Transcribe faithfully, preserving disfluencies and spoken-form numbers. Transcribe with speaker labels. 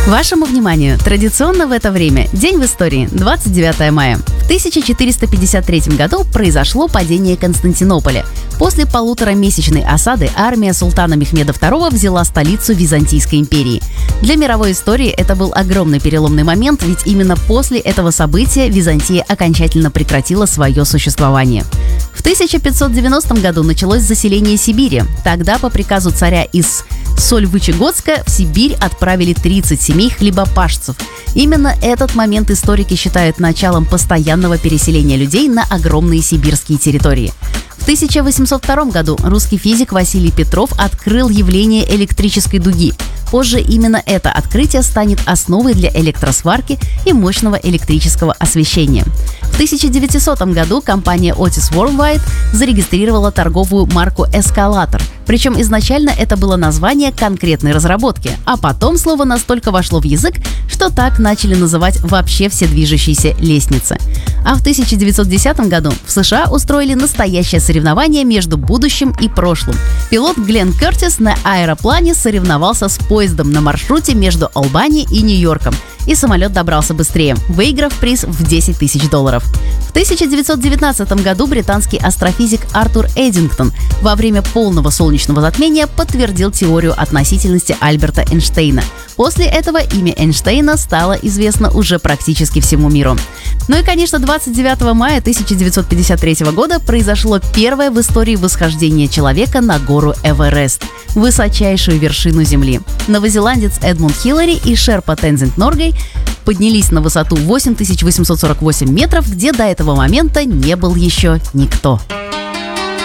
Speaker 1: Вашему вниманию, традиционно в это время день в истории, двадцать девятое мая. В тысяча четыреста пятьдесят третьем году произошло падение Константинополя. После полуторамесячной осады армия султана Мехмеда второго взяла столицу Византийской империи. Для мировой истории это был огромный переломный момент, ведь именно после этого события Византия окончательно прекратила свое существование. В тысяча пятьсот девяностом году началось заселение Сибири. Тогда по приказу царя из Сольвычегодска в Сибирь отправили тридцать семей хлебопашцев. Именно этот момент историки считают началом постоянного переселения людей на огромные сибирские территории. В тысяча восемьсот втором году русский физик Василий Петров открыл явление электрической дуги. Позже именно это открытие станет основой для электросварки и мощного электрического освещения. В тысяча девятисотом году компания Otis Worldwide зарегистрировала торговую марку «Эскалатор». Причем изначально это было название конкретной разработки, а потом слово настолько вошло в язык, что так начали называть вообще все движущиеся лестницы. А в тысяча девятьсот десятом году в США устроили настоящее соревнование между будущим и прошлым. Пилот Глен Кертис на аэроплане соревновался с поездом на маршруте между Албани и Нью-Йорком, и самолет добрался быстрее, выиграв приз в десять тысяч долларов. В тысяча девятьсот девятнадцатом году британский астрофизик Артур Эддингтон во время полного солнечного затмения подтвердил теорию относительности Альберта Эйнштейна. После этого имя Эйнштейна стало известно уже практически всему миру. Ну и, конечно, двадцать девятого мая тысяча девятьсот пятьдесят третьего года произошло первое в истории восхождение человека на гору Эверест, высочайшую вершину Земли. Новозеландец Эдмунд Хиллари и шерпа Тензинг Норгей поднялись на высоту восемь тысяч восемьсот сорок восемь метров, где до этого момента не был еще никто.